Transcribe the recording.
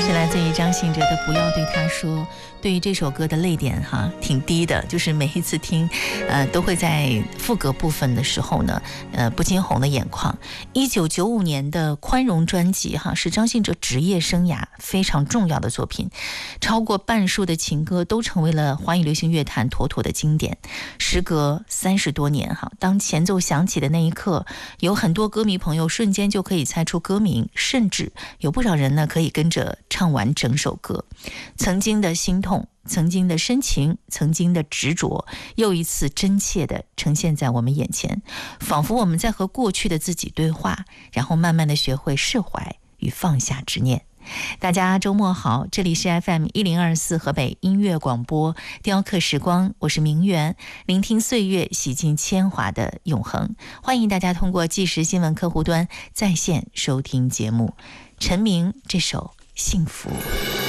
是来自于张信哲的《不要对他说》。对于这首歌的泪点挺低的，就是每一次听都会在副歌部分的时候呢不禁红了眼眶。1995年的《宽容》专辑是张信哲职业生涯非常重要的作品，超过半数的情歌都成为了华语流行乐坛妥妥的经典。时隔30多年当前奏响起的那一刻，有很多歌迷朋友瞬间就可以猜出歌名，甚至有不少人呢可以跟着唱完整首歌。曾经的心痛，曾经的深情，曾经的执着，又一次真切地呈现在我们眼前，仿佛我们在和过去的自己对话，然后慢慢地学会释怀与放下执念。大家周末好，这里是 FM1024 河北音乐广播雕刻时光，我是明媛，聆听岁月洗尽铅华的永恒。欢迎大家通过即时新闻客户端在线收听节目。陈明这首幸福。